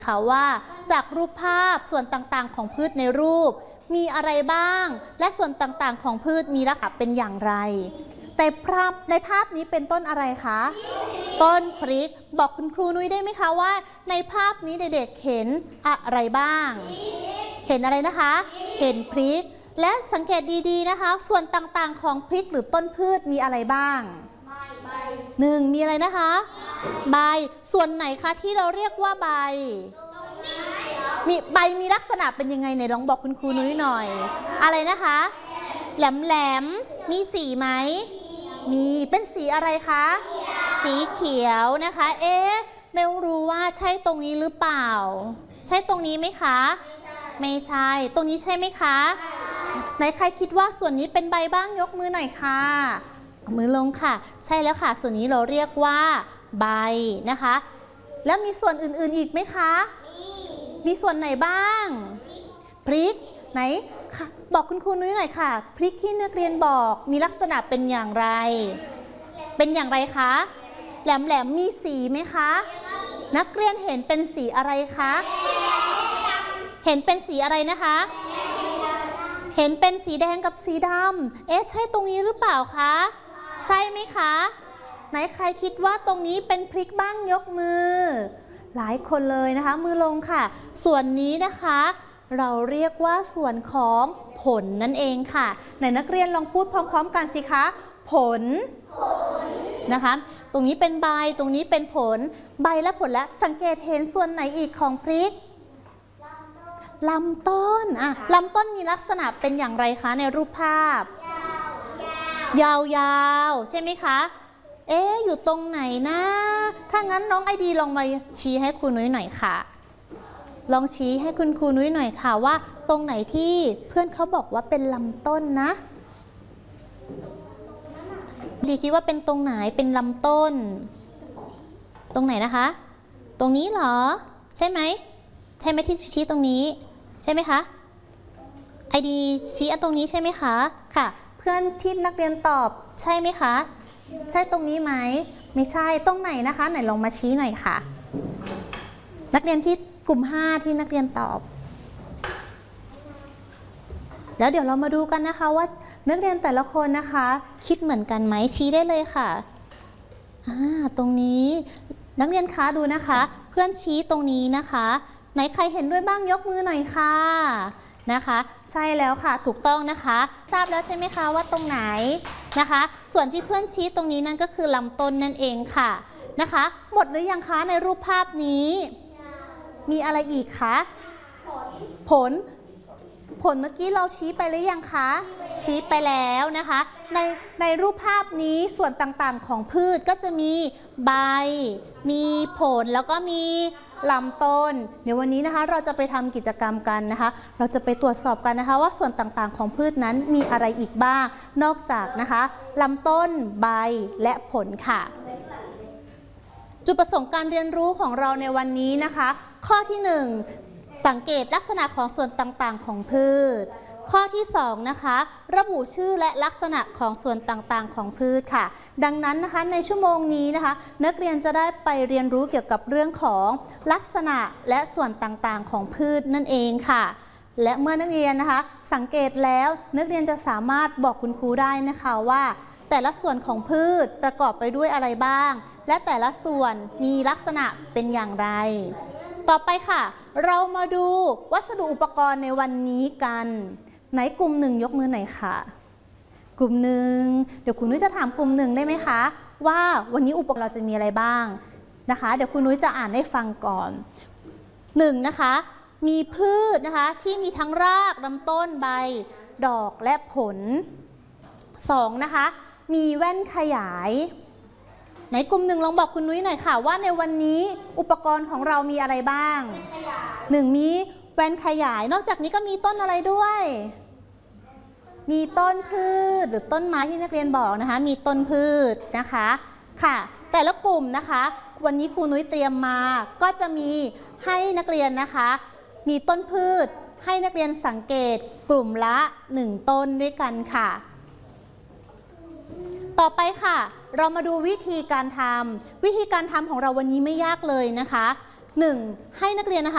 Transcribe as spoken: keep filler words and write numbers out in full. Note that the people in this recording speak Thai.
ค่ะว่าจากรูปภาพส่วนต่างๆของพืชในรูปมีอะไรบ้างและส่วนต่างๆของพืชมีลักษณะเป็นอย่างไรแต่ภาพในภาพนี้เป็นต้นอะไรคะต้นพริกบอกคุณครูนุ้ยได้ไหมคะว่าในภาพนี้เด็กๆเห็นอะไรบ้างเห็นอะไรนะคะเห็นพริกและสังเกตดีๆนะคะส่วนต่างๆของพริกหรือต้นพืชมีอะไรบ้างหนึ่งมีอะไรนะคะใบส่วนไหนคะที่เราเรียกว่าใบมีใบมีลักษณะเป็นยังไงไหนลองบอกคุณครูนุ้ยหน่อยอะไรนะคะแหลมๆมีสีไหมมีเป็นสีอะไรคะสีเขียวนะคะเอ๊ะไม่รู้ว่าใช่ตรงนี้หรือเปล่าใช่ตรงนี้ไหมคะไม่ใช่ตรงนี้ใช่ไหมคะไหนใครคิดว่าส่วนนี้เป็นใบบ้างยกมือหน่อยค่ะมือลงค่ะใช่แล้วค่ะส่วนนี้เราเรียกว่าใบนะคะแล้วมีส่วนอื่นๆอีกไหมคะมีส่วนไหนบ้างพริกไหนบอกคุณครูนุ้ยหน่อยค่ะพริกที่นักเรียนบอกมีลักษณะเป็นอย่างไรเป็นอย่างไรคะแหลมๆมีสีไหมคะนักเรียนเห็นเป็นสีอะไรคะเห็นเป็นสีอะไรนะคะเห็นเป็นสีแดงกับสีดำเอ๊ะใช่ตรงนี้หรือเปล่าคะใช่ไหมคะไหนใครคิดว่าตรงนี้เป็นพริกบ้างยกมือหลายคนเลยนะคะมือลงค่ะส่วนนี้นะคะเราเรียกว่าส่วนของผลนั่นเองค่ะไหนนักเรียนลองพูดพร้อมๆกันสิคะผลนะคะตรงนี้เป็นใบตรงนี้เป็นผลใบและผลและสังเกตเห็นส่วนไหนอีกของพริกลำต้นอะลำต้นมีลักษณะเป็นอย่างไรคะในรูปภาพยาวๆใช่ไหมคะเอ๊ะอยู่ตรงไหนนะถ้างั้นน้องไอดีลองมาชี้ให้ครูนุ้ยหน่อยค่ะลองชี้ให้คุณครูนุ้ยหน่อยค่ะว่าตรงไหนที่เพื่อนเขาบอกว่าเป็นลำต้นนะดีคิดว่าเป็นตรงไหนเป็นลำต้นตรงไหนนะคะตรงนี้เหรอใช่ไหมใช่ไหมที่ชี้ตรงนี้ใช่ไหมคะไอดีชี้อันตรงนี้ใช่ไหมคะค่ะเพื่อนที่นักเรียนตอบใช่ไหมคะใช่ตรงนี้ไหมไม่ใช่ตรงไหนนะคะไหนลองมาชี้หน่อยค่ะนักเรียนที่กลุ่มห้าที่นักเรียนตอบแล้วเดี๋ยวเรามาดูกันนะคะว่านักเรียนแต่ละคนนะคะคิดเหมือนกันไหมชี้ได้เลยค่ะอ่าตรงนี้นักเรียนคะดูนะคะเพื่อนชี้ตรงนี้นะคะไหนใครเห็นด้วยบ้างยกมือหน่อยค่ะนะคะใช่แล้วค่ะถูกต้องนะคะทราบแล้วใช่ไหมคะว่าตรงไหนนะคะส่วนที่เพื่อนชี้ตรงนี้นั่นก็คือลำต้นนั่นเองค่ะนะคะหมดหรือยังคะในรูปภาพนี้มีอะไรอีกคะผลผลเมื่อกี้เราชี้ไปหรือยังคะชี้ไปแล้วนะคะในในรูปภาพนี้ส่วนต่างๆของพืชก็จะมีใบมีผลแล้วก็มีลำต้นเดี๋ยววันนี้นะคะเราจะไปทำกิจกรรมกันนะคะเราจะไปตรวจสอบกันนะคะว่าส่วนต่างๆของพืชนั้นมีอะไรอีกบ้างนอกจากนะคะลำต้นใบและผลค่ะจุดประสงค์การเรียนรู้ของเราในวันนี้นะคะข้อที่หนึ่งสังเกตลักษณะของส่วนต่างๆของพืชข้อที่สองนะคะระบุชื่อและลักษณะของส่วนต่างๆของพืชค่ะดังนั้นนะคะในชั่วโมงนี้นะคะนักเรียนจะได้ไปเรียนรู้เกี่ยวกับเรื่องของลักษณะและส่วนต่างๆของพืชนั่นเองค่ะและเมื่อนักเรียนนะคะสังเกตแล้วนักเรียนจะสามารถบอกคุณครูได้นะคะว่าแต่ละส่วนของพืชประกอบไปด้วยอะไรบ้างและแต่ละส่วนมีลักษณะเป็นอย่างไรต่อไปค่ะเรามาดูวัสดุอุปกรณ์ในวันนี้กันไหนกลุ่มหนึ่งยกมือหน่อยค่ะกลุ่มหนึ่งเดี๋ยวคุณนุ้ยจะถามกลุ่มหนึ่งได้ไหมคะว่าวันนี้อุปกรณ์เราจะมีอะไรบ้างนะคะเดี๋ยวคุณนุ้ยจะอ่านให้ฟังก่อนหนึ่งนะคะมีพืชนะคะที่มีทั้งรากลำต้นใบดอกและผลสองนะคะมีแว่นขยายไหนกลุ่มหนึ่งลองบอกคุณนุ้ยหน่อยค่ะว่าในวันนี้อุปกรณ์ของเรามีอะไรบ้างหนึ่งมีแว่นขยายนอกจากนี้ก็มีต้นอะไรด้วยมีต้นพืชหรือต้นไม้ที่นักเรียนบอกนะคะมีต้นพืชนะคะค่ะแต่ละกลุ่มนะคะวันนี้ครูนุ้ยเตรียมมาก็จะมีให้นักเรียนนะคะมีต้นพืชให้นักเรียนสังเกตกลุ่มละหนึ่งต้นด้วยกันค่ะต่อไปค่ะเรามาดูวิธีการทำวิธีการทำของเราวันนี้ไม่ยากเลยนะคะหนึ่งให้นักเรียนนะคะ